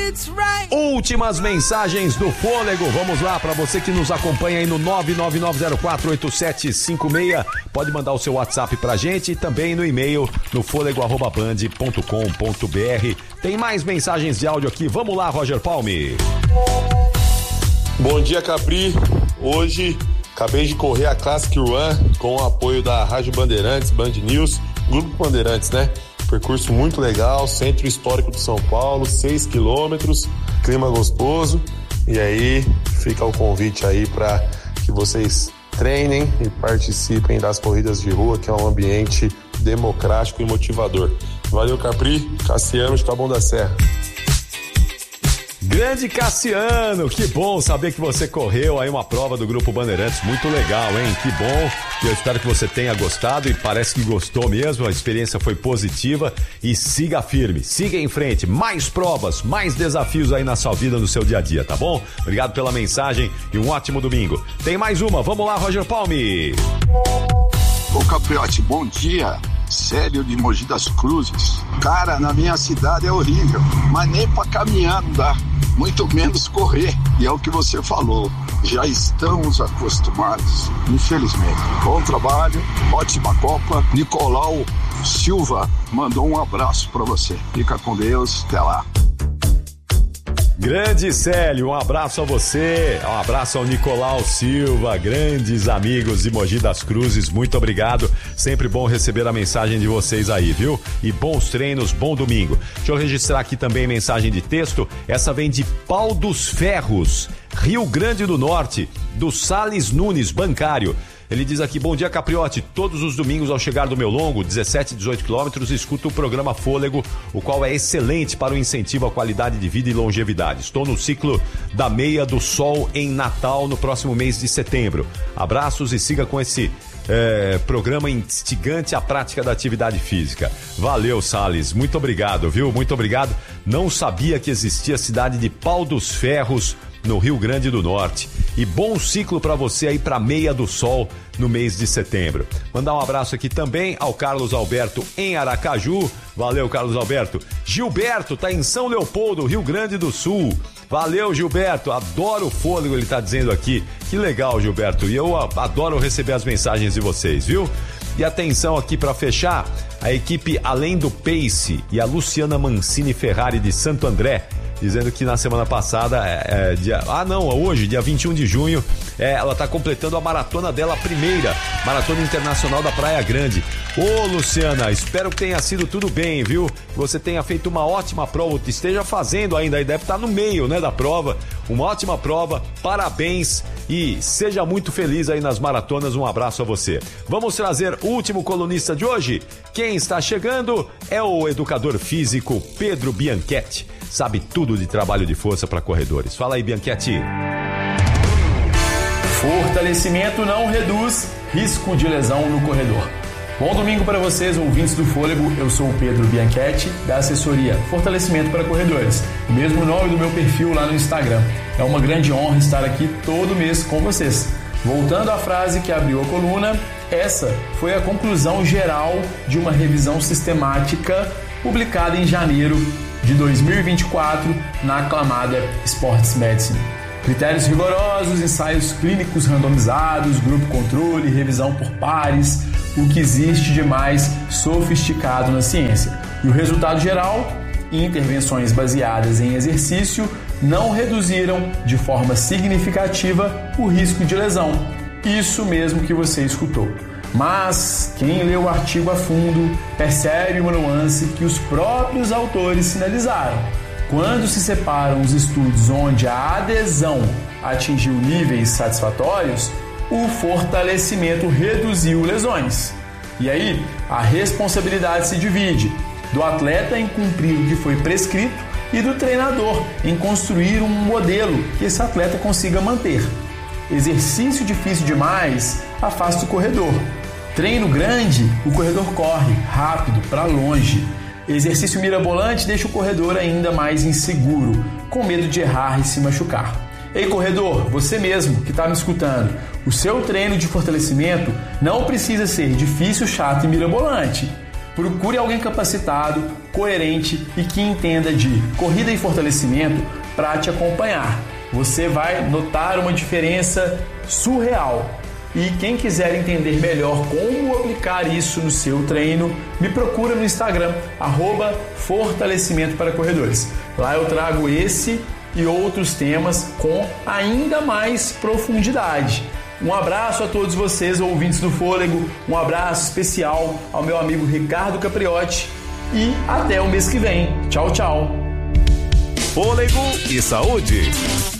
Últimas mensagens do Fôlego. Vamos lá, para você que nos acompanha aí no 999048756, pode mandar o seu WhatsApp pra gente e também no e-mail no fôlego@band.com.br. Tem mais mensagens de áudio aqui. Vamos lá, Roger Palme. Bom dia, Capri. Hoje acabei de correr a Classic Run com o apoio da Rádio Bandeirantes, Band News, Grupo Bandeirantes, né? Percurso muito legal, centro histórico de São Paulo, 6 quilômetros, clima gostoso. E aí fica o convite aí para que vocês treinem e participem das corridas de rua, que é um ambiente democrático e motivador. Valeu, Capri. Cassiano de Taboão da Serra. Grande Cassiano, que bom saber que você correu aí uma prova do Grupo Bandeirantes, muito legal, hein? Que bom, eu espero que você tenha gostado e parece que gostou mesmo, a experiência foi positiva e siga firme, siga em frente, mais provas, mais desafios aí na sua vida, no seu dia a dia, tá bom? Obrigado pela mensagem e um ótimo domingo. Tem mais uma, vamos lá, Roger Palme. Ô Capriotti, bom dia. Célio de Mogi das Cruzes. Cara, na minha cidade é horrível, mas nem pra caminhar não dá, muito menos correr. E é o que você falou, já estamos acostumados, infelizmente. Bom trabalho, ótima Copa. Nicolau Silva mandou um abraço pra você. Fica com Deus, até lá. Grande Célio, um abraço a você, um abraço ao Nicolau Silva, grandes amigos de Mogi das Cruzes, muito obrigado, sempre bom receber a mensagem de vocês aí, viu? E bons treinos, bom domingo. Deixa eu registrar aqui também mensagem de texto, essa vem de Pau dos Ferros, Rio Grande do Norte, do Salles Nunes, bancário. Ele diz aqui, bom dia Capriotti, todos os domingos ao chegar do meu longo, 17 e 18 quilômetros, escuto o programa Fôlego, o qual é excelente para o incentivo à qualidade de vida e longevidade. Estou no ciclo da Meia do Sol em Natal no próximo mês de setembro. Abraços e siga com esse programa instigante à prática da atividade física. Valeu, Salles, muito obrigado, viu? Muito obrigado. Não sabia que existia a cidade de Pau dos Ferros, no Rio Grande do Norte. E bom ciclo para você aí para Meia do Sol no mês de setembro. Mandar um abraço aqui também ao Carlos Alberto em Aracaju. Valeu, Carlos Alberto. Gilberto tá em São Leopoldo, Rio Grande do Sul. Valeu, Gilberto. Adoro o Fôlego, ele tá dizendo aqui. Que legal, Gilberto. E eu adoro receber as mensagens de vocês, viu? E atenção aqui para fechar, a equipe Além do Pace e a Luciana Mancini Ferrari de Santo André, dizendo que na semana passada, hoje, dia 21 de junho, ela está completando a maratona dela, a primeira Maratona Internacional da Praia Grande. Ô, Luciana, espero que tenha sido tudo bem, viu? Você tenha feito uma ótima prova, esteja fazendo ainda, aí deve estar no meio, né, da prova. Uma ótima prova, parabéns e seja muito feliz aí nas maratonas, um abraço a você. Vamos trazer o último colunista de hoje? Quem está chegando é o educador físico Pedro Bianchetti. Sabe tudo de trabalho de força para corredores. Fala aí, Bianchetti. Fortalecimento não reduz risco de lesão no corredor. Bom domingo para vocês, ouvintes do Fôlego. Eu sou o Pedro Bianchetti, da assessoria Fortalecimento para Corredores. O mesmo nome do meu perfil lá no Instagram. É uma grande honra estar aqui todo mês com vocês. Voltando à frase que abriu a coluna, essa foi a conclusão geral de uma revisão sistemática publicada em janeiro de 2024 na aclamada Sports Medicine. Critérios rigorosos, ensaios clínicos randomizados, grupo controle, revisão por pares, o que existe de mais sofisticado na ciência. E o resultado geral, intervenções baseadas em exercício, não reduziram de forma significativa o risco de lesão. Isso mesmo que você escutou. Mas quem lê o artigo a fundo percebe uma nuance que os próprios autores sinalizaram. Quando se separam os estudos onde a adesão atingiu níveis satisfatórios, o fortalecimento reduziu lesões. E aí, a responsabilidade se divide do atleta em cumprir o que foi prescrito e do treinador em construir um modelo que esse atleta consiga manter. Exercício difícil demais afasta o corredor. Treino grande, o corredor corre rápido, para longe. Exercício mirabolante deixa o corredor ainda mais inseguro, com medo de errar e se machucar. Ei, corredor, você mesmo que está me escutando, o seu treino de fortalecimento não precisa ser difícil, chato e mirabolante. Procure alguém capacitado, coerente e que entenda de corrida e fortalecimento para te acompanhar. Você vai notar uma diferença surreal. E quem quiser entender melhor como aplicar isso no seu treino, me procura no Instagram, @fortalecimento para corredores. Lá eu trago esse e outros temas com ainda mais profundidade. Um abraço a todos vocês, ouvintes do Fôlego, um abraço especial ao meu amigo Ricardo Capriotti e até o mês que vem. Tchau, tchau. Fôlego e saúde.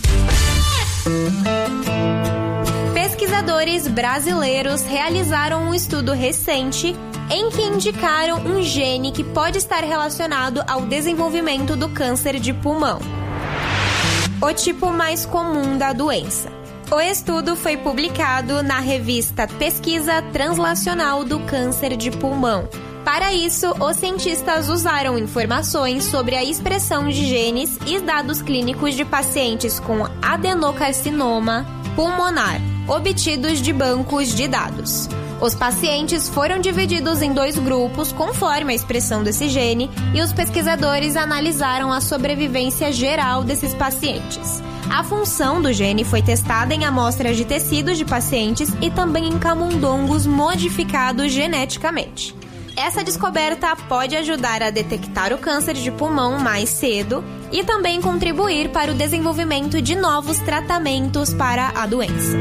Pesquisadores brasileiros realizaram um estudo recente em que indicaram um gene que pode estar relacionado ao desenvolvimento do câncer de pulmão, o tipo mais comum da doença. O estudo foi publicado na revista Pesquisa Translacional do Câncer de Pulmão. Para isso, os cientistas usaram informações sobre a expressão de genes e dados clínicos de pacientes com adenocarcinoma pulmonar, obtidos de bancos de dados. Os pacientes foram divididos em 2 grupos conforme a expressão desse gene e os pesquisadores analisaram a sobrevivência geral desses pacientes. A função do gene foi testada em amostras de tecidos de pacientes e também em camundongos modificados geneticamente. Essa descoberta pode ajudar a detectar o câncer de pulmão mais cedo e também contribuir para o desenvolvimento de novos tratamentos para a doença.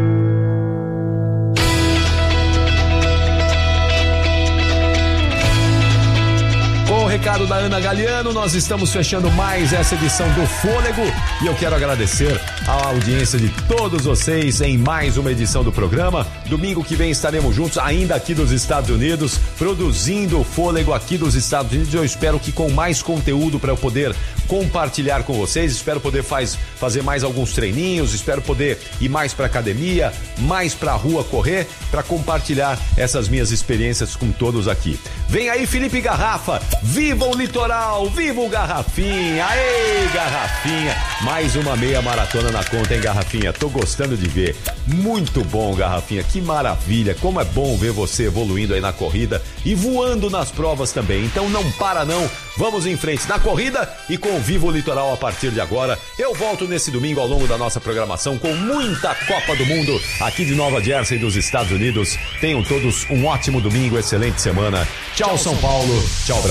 Com o recado da Ana Galiano, nós estamos fechando mais essa edição do Fôlego e eu quero agradecer a audiência de todos vocês em mais uma edição do programa. Domingo que vem estaremos juntos, ainda aqui dos Estados Unidos, produzindo o Fôlego aqui dos Estados Unidos. Eu espero que com mais conteúdo para eu poder compartilhar com vocês, espero poder fazer mais alguns treininhos, espero poder ir mais para academia, mais para a rua correr, para compartilhar essas minhas experiências com todos aqui. Vem aí Felipe Garrafa, viva o litoral, viva o Garrafinha, aê Garrafinha, mais uma meia maratona na conta, hein Garrafinha, tô gostando de ver, muito bom Garrafinha, que maravilha, como é bom ver você evoluindo aí na corrida e voando nas provas também, então não para não, vamos em frente na corrida e com Viva o Litoral a partir de agora. Eu volto nesse domingo ao longo da nossa programação com muita Copa do Mundo aqui de Nova Jersey dos Estados Unidos. Tenham todos um ótimo domingo, excelente semana. Tchau São Paulo, tchau Brasil.